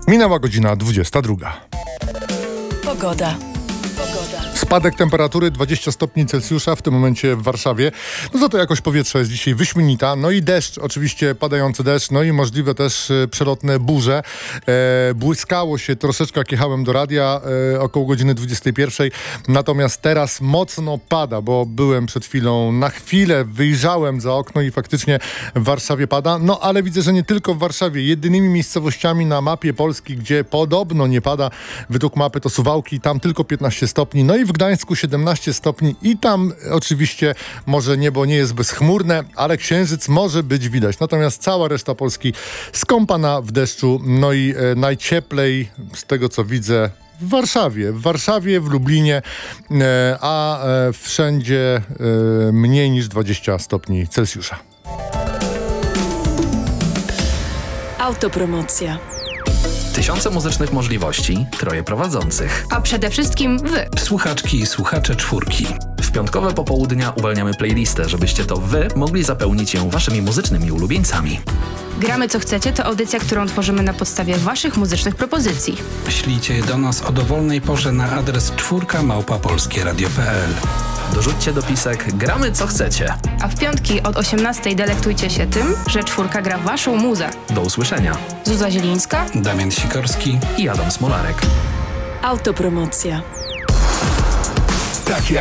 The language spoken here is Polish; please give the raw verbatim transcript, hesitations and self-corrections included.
Minęła godzina dwudziesta druga. Pogoda. Spadek temperatury dwadzieścia stopni Celsjusza w tym momencie w Warszawie. No za to jakość powietrza jest dzisiaj wyśmienita. No i deszcz, oczywiście padający deszcz, no i możliwe też e, przelotne burze. E, błyskało się troszeczkę, jak jechałem do radia e, około godziny dwudziestej pierwszej. Natomiast teraz mocno pada, bo byłem przed chwilą, na chwilę wyjrzałem za okno i faktycznie w Warszawie pada. No ale widzę, że nie tylko w Warszawie. Jedynymi miejscowościami na mapie Polski, gdzie podobno nie pada, według mapy to Suwałki, tam tylko piętnaście stopni. No i w Gdańsku siedemnaście stopni i tam oczywiście może niebo nie jest bezchmurne, ale księżyc może być widać. Natomiast cała reszta Polski skąpana w deszczu, no i e, najcieplej z tego co widzę w Warszawie. W Warszawie, w Lublinie, e, a e, wszędzie e, mniej niż dwadzieścia stopni Celsjusza. Autopromocja. Tysiące muzycznych możliwości, troje prowadzących. A przede wszystkim wy. Słuchaczki i słuchacze czwórki. W piątkowe popołudnia uwalniamy playlistę, żebyście to wy mogli zapełnić ją waszymi muzycznymi ulubieńcami. Gramy co chcecie to audycja, którą tworzymy na podstawie waszych muzycznych propozycji. Ślijcie je do nas o dowolnej porze na adres czwórka małpa polskieradio kropka p l. Dorzućcie dopisek gramy co chcecie. A w piątki od osiemnastej delektujcie się tym, że czwórka gra waszą muzę. Do usłyszenia. Zuza Zielińska, Damian Sikorski I Adam Smolarek. Autopromocja.